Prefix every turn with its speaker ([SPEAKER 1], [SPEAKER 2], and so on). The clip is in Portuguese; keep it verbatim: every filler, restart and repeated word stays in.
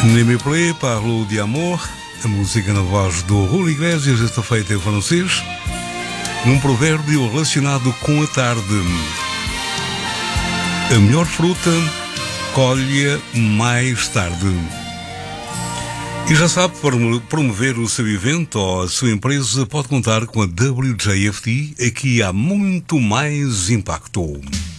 [SPEAKER 1] Ne me plaît, parlo de amor, a música na voz do Julio Iglesias, esta feita em francês, num provérbio relacionado com a tarde. A melhor fruta colhe mais tarde. E já sabe, para promover o seu evento ou a sua empresa, pode contar com a W J F T. Aqui há muito mais impacto.